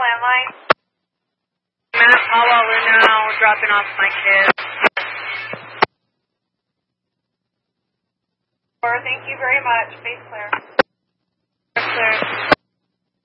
landline. I'm at Palo now, dropping off my kids. Thank you very much. Base clear. Clear.